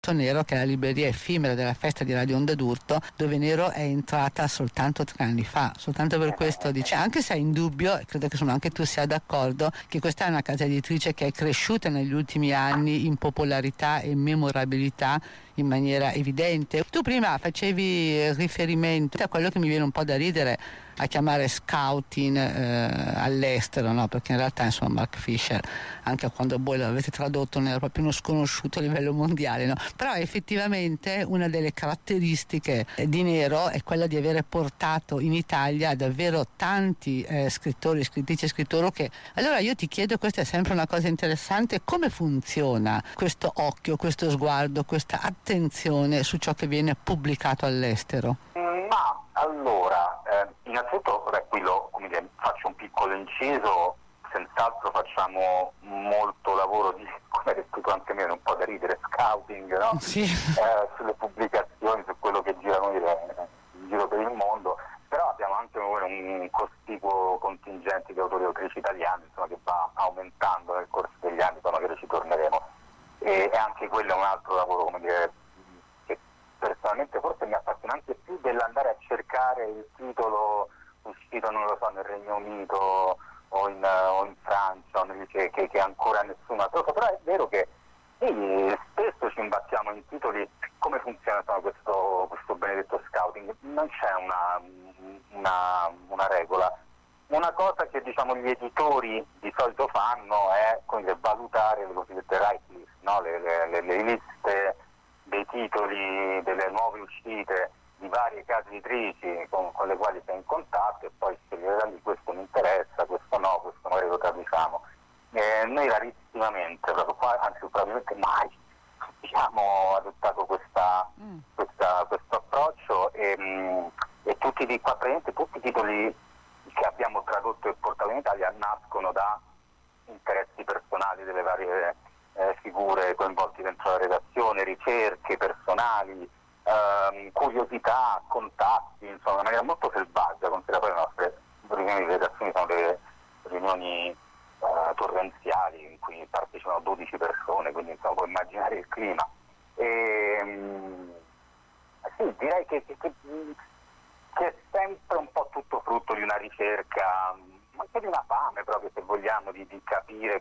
Nero, che è la libreria effimera della festa di Radio Onda d'Urto, dove Nero è entrata soltanto 3 anni fa. Soltanto per questo dice, anche se è indubbio, e credo che anche tu sia d'accordo, che questa è una casa editrice che è cresciuta negli ultimi anni in popolarità e memorabilità in maniera evidente. Tu prima facevi riferimento a quello che mi viene un po' da ridere a chiamare scouting all'estero, no? Perché in realtà insomma Mark Fisher, anche quando voi l'avete tradotto, non era proprio uno sconosciuto a livello mondiale, no? Però effettivamente una delle caratteristiche di Nero è quella di avere portato in Italia davvero tanti scrittori, scrittrici e scrittori che... Allora io ti chiedo, questa è sempre una cosa interessante, come funziona questo occhio, questo sguardo, questa attenzione su ciò che viene pubblicato all'estero? Ma allora, innanzitutto faccio un piccolo inciso, senz'altro facciamo molto lavoro di, come hai detto tu anche me, un po' da ridere, scouting, no? Sì. Sulle pubblicazioni, su quello che gira in giro per il mondo, però abbiamo anche un cospicuo contingente di autori e autrici italiani, insomma, che va aumentando nel corso degli anni, poi magari ci torneremo, e anche quello è un altro lavoro, che personalmente forse mi appassiona anche più dell'andare a cercare il titolo uscito, non lo so, nel Regno Unito o in Francia, che ancora nessuno ha trovato. Però è vero che spesso ci imbattiamo in titoli. Come funziona questo benedetto scouting? Non c'è una regola. Una cosa che gli editori di solito fanno è valutare le cosiddette right list, no? le liste dei titoli delle nuove uscite di varie case editrici con le quali sei in contatto, e poi scegliere da lì: questo mi interessa, questo no, questo magari lo traduciamo. Noi rarissimamente, proprio qua, anzi probabilmente mai, abbiamo adottato questo approccio, e praticamente tutti i titoli che abbiamo tradotto e portato in Italia nascono da interessi personali delle varie figure coinvolti dentro la redazione, ricerche personali, curiosità, contatti, insomma, in maniera molto selvaggia. Considera poi le nostre riunioni di redazione sono delle riunioni torrenziali in cui partecipano 12 persone, quindi insomma puoi immaginare il clima. Sì, direi che è sempre un po' tutto frutto di una ricerca, anche di una fame proprio, se vogliamo, di capire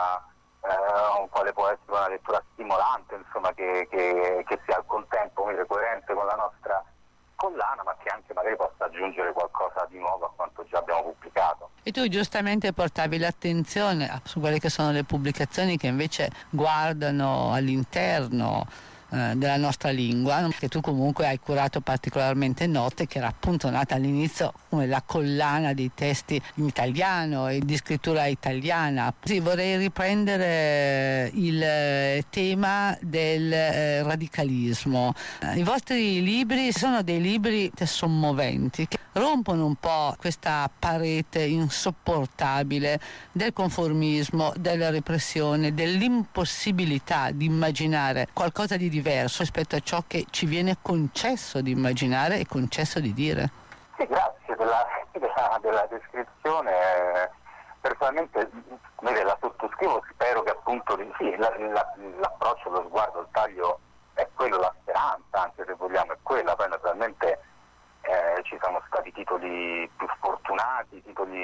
quale può essere una lettura stimolante, insomma, che sia al contempo coerente con la nostra collana, ma che anche magari possa aggiungere qualcosa di nuovo a quanto già abbiamo pubblicato. E tu giustamente portavi l'attenzione su quelle che sono le pubblicazioni che invece guardano all'interno della nostra lingua, che tu comunque hai curato particolarmente Note, che era appunto nata all'inizio come la collana dei testi in italiano e di scrittura italiana. Sì, vorrei riprendere il tema del radicalismo. I vostri libri sono dei libri sommoventi che rompono un po' questa parete insopportabile del conformismo, della repressione, dell'impossibilità di immaginare qualcosa di diverso rispetto a ciò che ci viene concesso di immaginare e concesso di dire. Sì, grazie della descrizione. Personalmente la sottoscrivo, spero che appunto l'approccio, lo sguardo, il taglio è quello, la speranza, anche se vogliamo, è quella. Poi naturalmente ci sono stati titoli più fortunati, titoli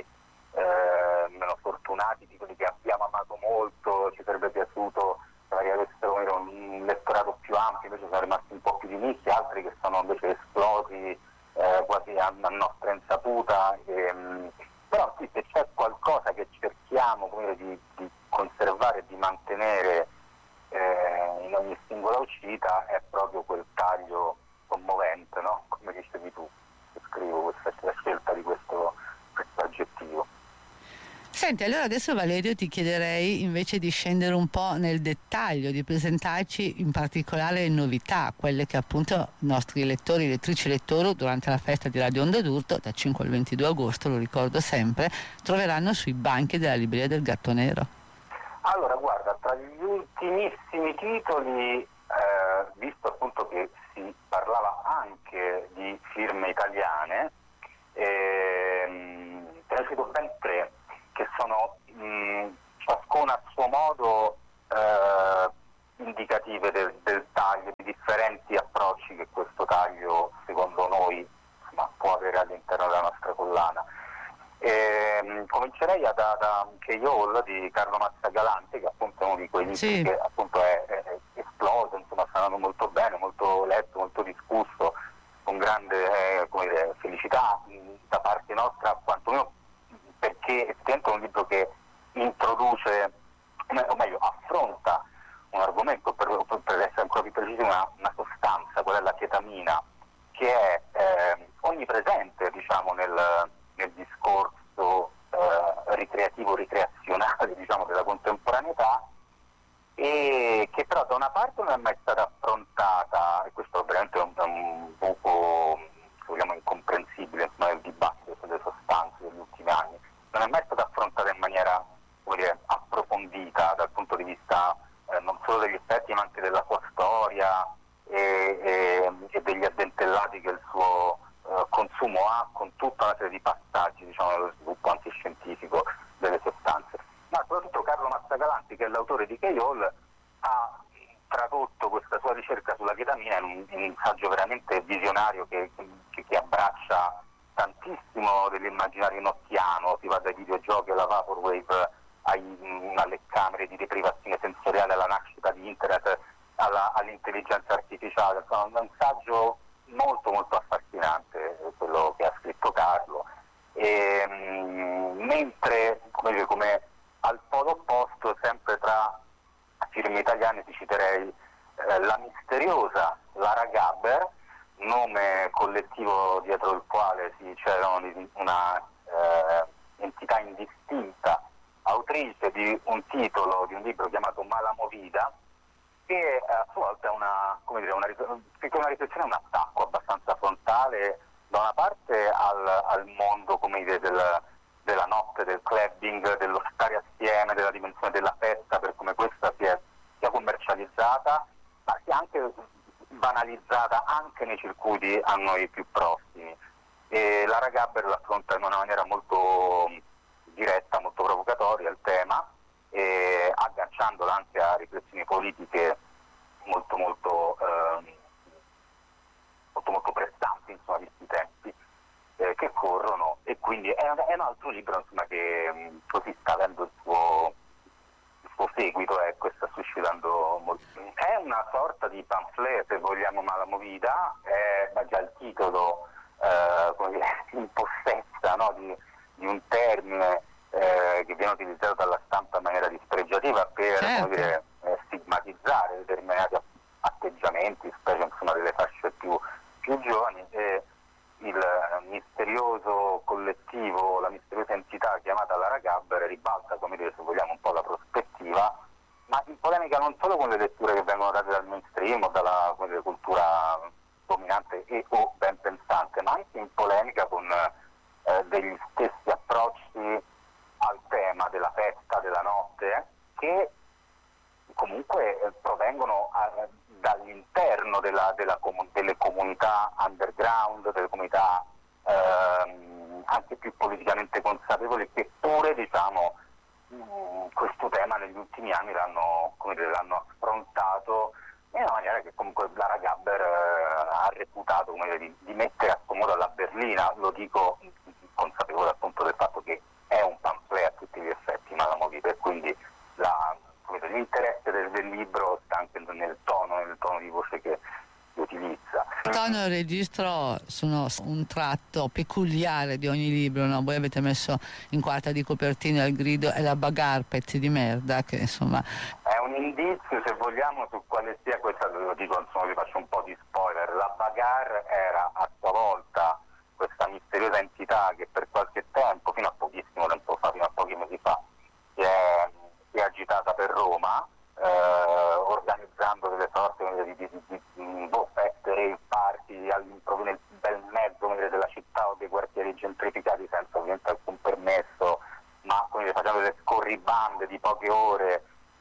meno fortunati, titoli che abbiamo amato molto, ci sarebbe piaciuto magari avessero un lettorato più ampio, invece sono rimasti un po' più di nicchia, altri che sono invece esplosi quasi a nostra insaputa. Però sì, se c'è qualcosa che cerchiamo di conservare e di mantenere in ogni singola uscita, è proprio quel taglio commovente, no? Come dicevi tu, scrivo la scelta di questo aggettivo. Senti, allora adesso Valerio ti chiederei invece di scendere un po' nel dettaglio, di presentarci in particolare le novità, quelle che appunto i nostri lettori, lettrici e lettori durante la festa di Radio Onda d'Urto, dal 5 al 22 agosto, lo ricordo sempre, troveranno sui banchi della libreria del Gatto Nero. Allora, guarda, tra gli ultimissimi titoli, visto appunto che si parlava anche di firme italiane, te ne cito ben 3, che sono ciascuna a suo modo indicative del taglio, Carlo Mazzagalante, che appunto è uno di quei libri Sì. che appunto è esploso, insomma, sta andando molto bene, molto letto, molto discusso, con grande come dire, felicità da parte nostra, quantomeno perché effettivamente è un libro che introduce, o meglio, affronta un argomento, per essere ancora più precisi, una sostanza, quella della chetamina, che è onnipresente, diciamo, nel discorso ricreativo-ricreazionale, diciamo, della contemporaneità, e che però da una parte non è mai stata affrontata, e questo veramente è un buco, se vogliamo, incomprensibile nel dibattito sulle sostanze degli ultimi anni, non è mai stata affrontata in maniera, come dire, approfondita dal punto di vista non solo degli effetti ma anche della sua storia e degli addentellati che il suo consumo ha, con tutta una serie di passaggi, diciamo, dello sviluppo antiscientifico delle sostanze. Ma soprattutto Carlo Mazzagalante, che è l'autore di K.O.L., ha tradotto questa sua ricerca sulla chetamina in un saggio veramente visionario che abbraccia tantissimo dell'immaginario nottiano, si va dai videogiochi alla vaporwave alle camere di deprivazione sensoriale, alla nascita di internet, all'intelligenza artificiale. Insomma, è un saggio molto molto affascinante quello che ha scritto Carlo, mentre come al polo opposto, sempre tra firme italiane, ti citerei la misteriosa Lara Gabber, nome collettivo dietro il quale c'era una entità indistinta, autrice di un titolo di un libro chiamato Mala Movida, che a sua volta è una riflessione, un attacco abbastanza frontale da una parte al mondo, come dire, della notte, del clubbing, dello stare assieme, della dimensione della festa, per come questa sia commercializzata, ma sia anche banalizzata anche nei circuiti a noi più prossimi. E Lara Gabber l'affronta in una maniera molto diretta, molto provocatoria il tema, agganciandola anche a riflessioni politiche molto molto pressanti, insomma, visti i tempi che corrono, e quindi è un altro libro, insomma, che così sta avendo il suo seguito, ecco, e sta suscitando molto. È una sorta di pamphlet, se vogliamo, Mala Movida, ma già il titolo come dire, impossessa, no, di un termine che viene utilizzato dalla stampa in maniera dispregiativa per, certo, come dire, stigmatizzare determinati atteggiamenti, specie, insomma, delle fasce più giovani. Il misterioso collettivo, la misteriosa entità chiamata Lara Gabber ribalta, come dire, se vogliamo, un po' la prospettiva, ma in polemica non solo con le letture che vengono date dal mainstream o dalla, come dire, cultura dominante e o ben pensante, ma anche in polemica con degli stessi approcci al tema della festa, della notte, che comunque provengono dall'interno delle comunità underground, delle comunità anche più politicamente consapevoli, che pure, diciamo, questo tema negli ultimi anni l'hanno affrontato in una maniera che comunque Lara Gabber ha reputato, come dire, di mettere a scomodo alla berlina. Lo dico consapevole appunto del fatto che è un pamphlet a tutti gli effetti, Mala Movida, e quindi l'interesse del libro sta anche nel tono di voce che utilizza. Il tono e il registro sono un tratto peculiare di ogni libro, no? Voi avete messo in quarta di copertina il grido e la bagarre, pezzi di merda, che insomma è un indizio, se vogliamo, su quale sia questa. Lo dico, insomma, vi faccio un po' di spoiler. La bagarre era a sua volta questa misteriosa entità che per qualche tempo, fino a pochissimo tempo fa, fino a pochi mesi fa, si è agitata per Roma, organizzando delle sorte di feste, rave party proprio nel bel mezzo, come dire, della città o dei quartieri gentrificati, senza ovviamente alcun permesso, ma, come dire, facendo delle scorribande di poche ore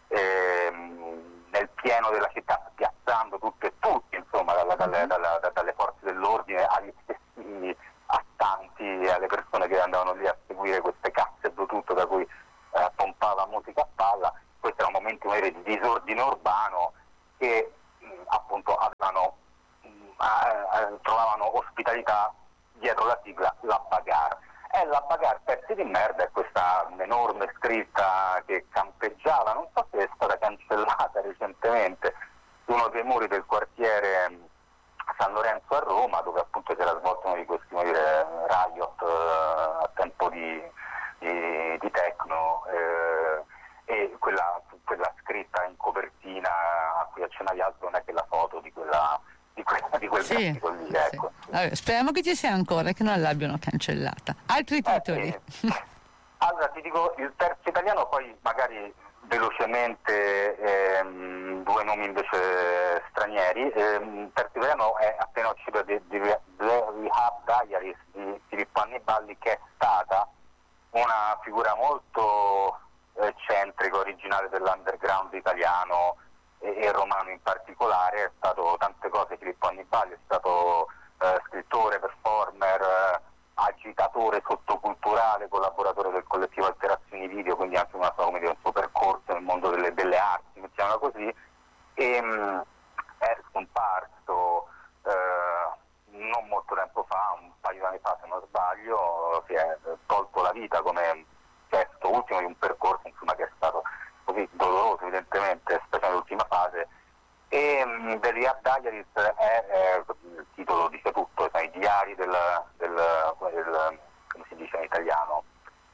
nel pieno della città, spiazzando tutto e tutti, insomma, dalle forze dell'ordine agli stessi attanti, alle persone che andavano lì a seguire queste cazze Bluetooth da cui pompava musica a palla. Questo era un momento di disordine urbano che appunto trovavano ospitalità dietro la sigla La Bagarre. È La bagarre pezzi di merda è questa enorme scritta che campeggiava, non so se è stata cancellata recentemente, su uno dei muri del quartiere San Lorenzo a Roma, dove appunto si era svolto uno di questi riot a tempo di techno, e quella scritta in copertina a cui accennavi altro non è che la foto di quel grafico lì, ecco. Sì. Vabbè, speriamo che ci sia ancora e che non l'abbiano cancellata. Altri titoli? Allora ti dico il terzo italiano, poi magari velocemente due nomi invece stranieri. Il terzo italiano è appena uscito di The Rehab Diaries di Filippo Anniballi, che è stata una figura molto eccentrica, originale dell'underground italiano e romano in particolare. È stato tante cose Filippo Anniballi, è stato scrittore, performer, agitatore sottoculturale, collaboratore del collettivo Alterazioni Video, quindi anche un suo percorso nel mondo delle arti, mettiamola così, e è scomparso non molto tempo fa, un paio di anni fa se non sbaglio, si è tolto la vita come gesto ultimo di un percorso insomma, che è stato così doloroso evidentemente, specie nell'ultima fase. E The Rehab Diaries è il titolo dice tutto, i diari del come si dice in italiano,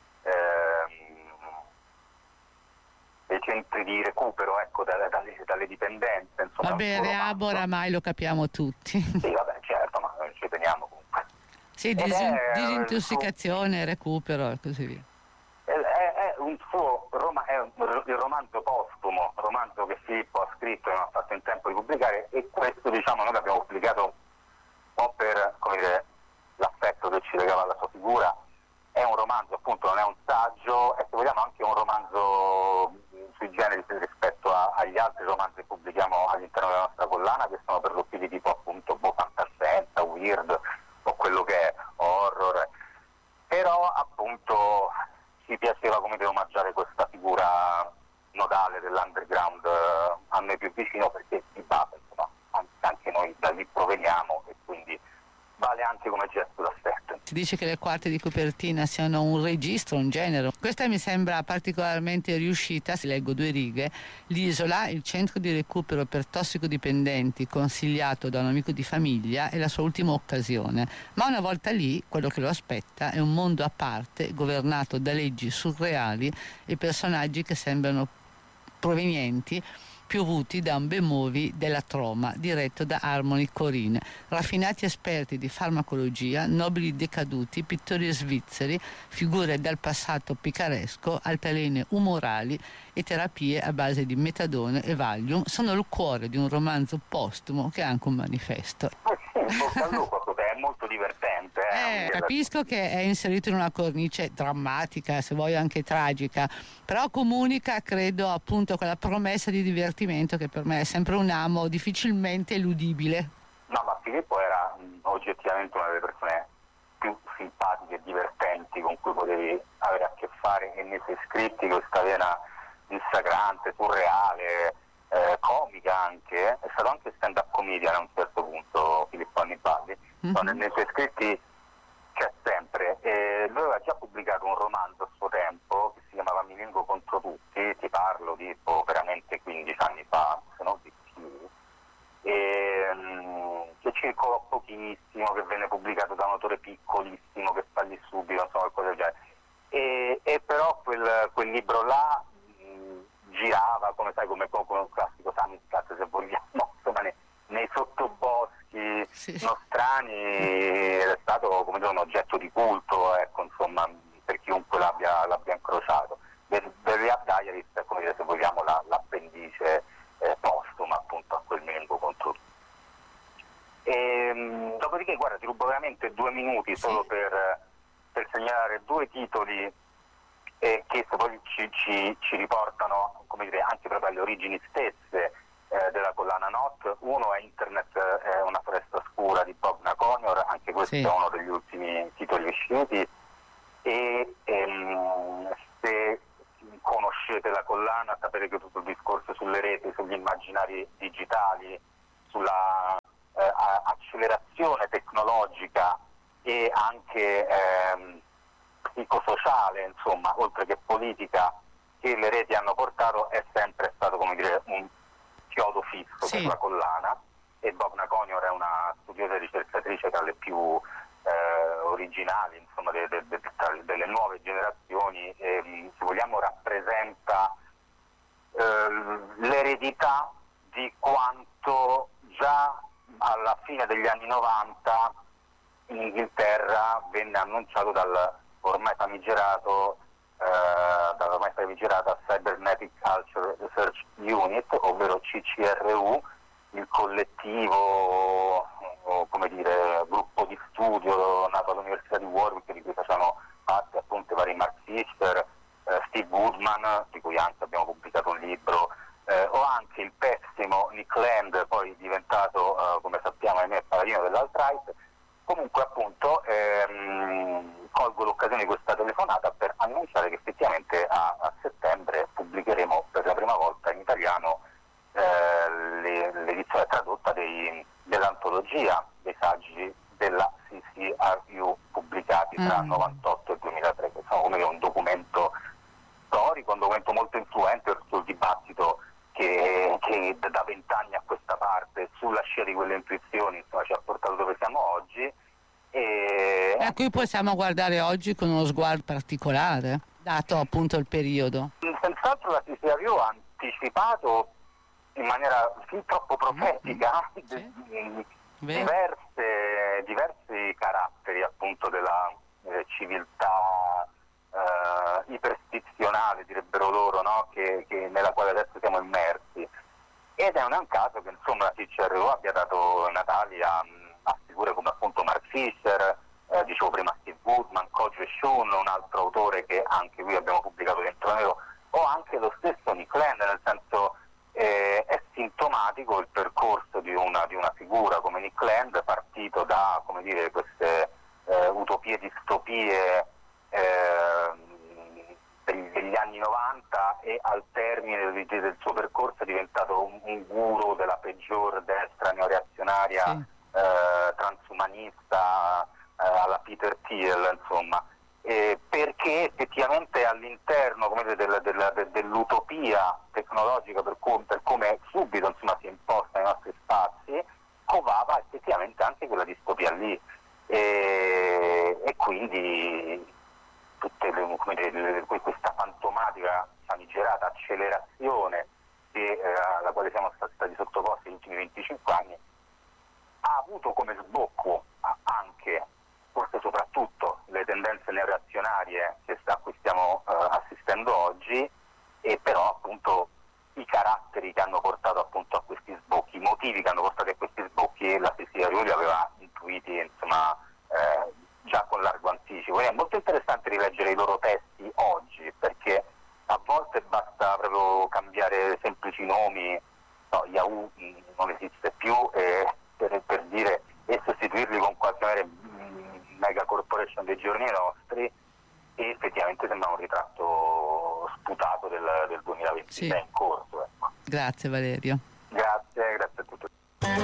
dei centri di recupero, ecco, dalle dipendenze, insomma. Vabbè, rehab oramai lo capiamo tutti. Sì, vabbè, certo, ma ci teniamo comunque. Sì, disintossicazione, recupero e così via. È un suo il romanzo postumo, romanzo che Filippo ha scritto e non ha fatto in tempo di pubblicare, e questo diciamo noi l'abbiamo pubblicato un po' per, come dire, l'affetto che ci legava alla sua figura. È un romanzo, appunto, non è un saggio, e se vogliamo anche un romanzo sui generi rispetto agli altri romanzi che pubblichiamo all'interno della nostra collana, che sono per lo più di tipo appunto fantascienza, weird o quello che è horror, però appunto ci piaceva come omaggiare questa figura nodale dell'underground a noi più vicino, perché di base insomma anche noi da lì proveniamo e quindi vale anche come gesto d'affetto. Si dice che le quarte di copertina siano un registro, un genere. Questa mi sembra particolarmente riuscita, se leggo due righe. L'Isola, il centro di recupero per tossicodipendenti consigliato da un amico di famiglia, è la sua ultima occasione. Ma una volta lì, quello che lo aspetta è un mondo a parte, governato da leggi surreali e personaggi che sembrano provenienti, piovuti da un B-movie della Troma, diretto da Harmony Corine. Raffinati esperti di farmacologia, nobili decaduti, pittori svizzeri, figure dal passato picaresco, altalene umorali e terapie a base di metadone e Valium sono il cuore di un romanzo postumo che è anche un manifesto. Sì, bocca al lupo, è molto divertente. Capisco che è inserito in una cornice drammatica, se vuoi anche tragica, però comunica, credo, appunto quella promessa di divertimento che per me è sempre un amo difficilmente eludibile. No, ma Filippo era oggettivamente una delle persone più simpatiche e divertenti con cui potevi avere a che fare, e nei suoi scritti questa vena dissacrante, surreale, comica anche, è stato anche stand-up comedian a un certo punto Filippo Anniballi. Nei suoi scritti c'è sempre, lui aveva già pubblicato un romanzo a suo tempo che si chiamava Mi vengo contro tutti, ti parlo di veramente 15 anni fa, se non di più, che circolò pochissimo, che venne pubblicato da un autore piccolissimo che fallì subito, insomma qualcosa del genere, e però quel libro là girava, come sai, come un classico Samizdat, se vogliamo, insomma nei sottoboschi nostrani, è stato come dire un oggetto di culto, ecco, insomma, per chiunque l'abbia incrociato. The Rehab Diaries è, come dire, se vogliamo, l'appendice postuma appunto a quel Mengo contro tutti. Dopodiché, guarda, ti rubo veramente 2 minuti solo per segnalare 2 titoli che poi ci riportano, come dire, anche proprio alle origini stesse della collana Not. Uno è Internet è una foresta scura di Bob Nakonior, anche questo è uno degli ultimi titoli usciti, e se conoscete la collana sapete che tutto il discorso sulle reti, sugli immaginari digitali, sulla accelerazione tecnologica e anche psicosociale, insomma, oltre che politica, che le reti hanno portato è sempre stato, come dire, un chiodo fisso per la collana, e Bogna Konior è una studiosa ricercatrice tra le più originali, insomma, delle nuove generazioni, e se vogliamo rappresenta l'eredità di quanto già alla fine degli anni 90 in Inghilterra venne annunciato dalla ormai famigerata Cybernetic Culture Research Unit, ovvero CCRU, il collettivo, come dire, gruppo di studio nato all'Università di Warwick, di cui facevano parte appunto vari Mark Fisher, Steve Woodman, di cui anche abbiamo pubblicato un libro, o anche il pessimo Nick Land, poi diventato, come sappiamo, ahimè, paladino dell'alt-right. Comunque appunto colgo l'occasione di questa telefonata per annunciare che effettivamente a settembre pubblicheremo per la prima volta in italiano l'edizione tradotta dell'antologia dei saggi della CCRU pubblicati tra il 98 e il 2003, che sono come un documento storico, un documento molto influente sul dibattito che da 20 anni a questa parte, sulla scia di quelle intuizioni, insomma, ci ha portato dove siamo oggi. E a cui possiamo guardare oggi con uno sguardo particolare, dato appunto il periodo. Senz'altro la CCRU ha anticipato in maniera fin troppo profetica diversi caratteri appunto della civiltà iperstizionale, direbbero loro, no? che nella quale adesso siamo immersi, ed è un caso che insomma la CCRU abbia dato natali a figure come appunto Mark Fisher, dicevo prima Steve Woodman, Koji Shun, un altro autore che anche qui abbiamo pubblicato dentro Nero, o anche lo stesso Nick Land, nel senso è sintomatico il percorso di una figura come Nick Land, partito da, come dire, queste utopie, distopie degli anni 90, e al termine del suo percorso è diventato un guru della peggior destra neoreazionaria, transumanista, alla Peter Thiel, insomma, perché effettivamente all'interno, come dire, dell'utopia tecnologica per come subito, insomma, si è imposta nei nostri spazi, covava effettivamente anche quella distopia lì, e quindi questa fantomatica, famigerata accelerazione alla quale siamo stati sottoposti negli ultimi 25 anni ha avuto come sbocco anche, forse soprattutto, le tendenze neoreazionarie a cui stiamo assistendo oggi, e però appunto i caratteri che hanno portato appunto a questi sbocchi, i motivi che hanno portato a questi sbocchi, la CCRU li aveva intuiti, insomma, già con largo anticipo. Quindi è molto interessante rileggere i loro testi oggi, perché a volte basta proprio cambiare semplici nomi, no, Yahoo non esiste più, per dire, e sostituirli con qualche mega corporation dei giorni nostri, e effettivamente sembra un ritratto sputato del 2026 in corso. Ecco. Grazie Valerio.